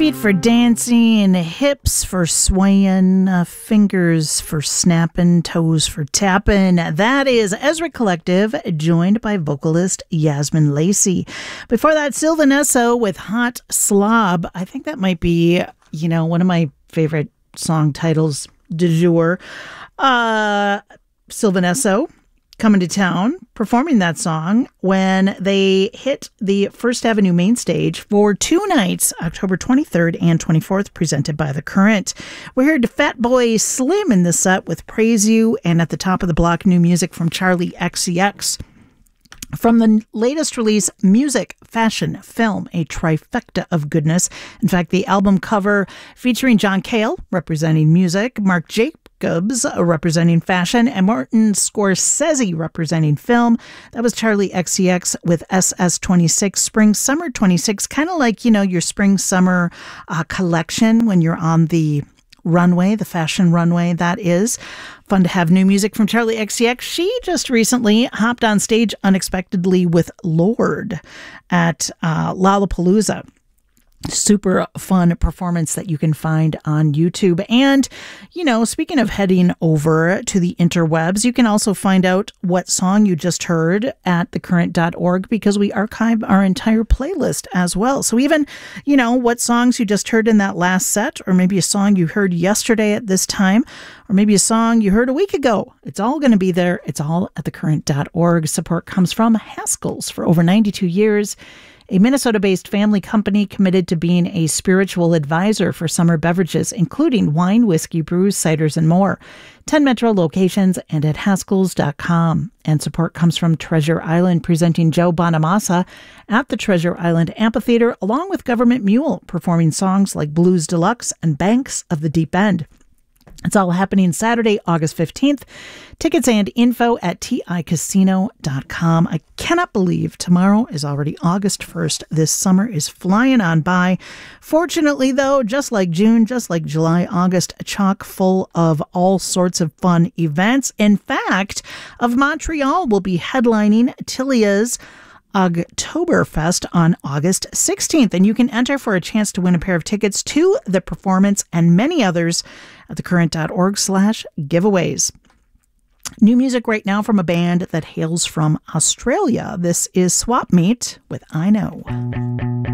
Feet for dancing, hips for swaying, fingers for snapping, toes for tapping. That is Ezra Collective, joined by vocalist Yasmin Lacey. Before that, Sylvan Esso with Hot Slob. I think that might be, one of my favorite song titles du jour. Sylvan Esso coming to town, performing that song when they hit the First Avenue main stage for 2 nights, October 23rd and 24th, presented by The Current. We heard Fatboy Slim in the set with Praise You, and at the top of the block, new music from Charli XCX. From the latest release, Music, Fashion, Film, a trifecta of goodness. In fact, the album cover featuring John Cale, representing music, Marc Jacobs, representing fashion, and Martin Scorsese, representing film. That was Charli XCX with SS26, Spring Summer 26, kind of like, your spring summer collection when you're on the runway, the fashion runway, that is. Fun to have new music from Charli XCX. She just recently hopped on stage unexpectedly with Lorde at Lollapalooza. Super fun performance that you can find on YouTube. And, speaking of heading over to the interwebs, you can also find out what song you just heard at thecurrent.org, because we archive our entire playlist as well. So even, what songs you just heard in that last set, or maybe a song you heard yesterday at this time, or maybe a song you heard a week ago, it's all going to be there. It's all at thecurrent.org. Support comes from Haskell's. For over 92 years, a Minnesota-based family company committed to being a spiritual advisor for summer beverages, including wine, whiskey, brews, ciders, and more. 10 metro locations and at Haskells.com. And support comes from Treasure Island, presenting Joe Bonamassa at the Treasure Island Amphitheater, along with Government Mule, performing songs like Blues Deluxe and Banks of the Deep End. It's all happening Saturday, August 15th. Tickets and info at ticasino.com. I cannot believe tomorrow is already August 1st. This summer is flying on by. Fortunately, though, just like June, just like July, August, chock full of all sorts of fun events. In fact, of Montreal will be headlining Tilia's Oktoberfest on August 16th, and you can enter for a chance to win a pair of tickets to the performance and many others at thecurrent.org/giveaways. New music right now from a band that hails from Australia. This is Swap Meet with I Know.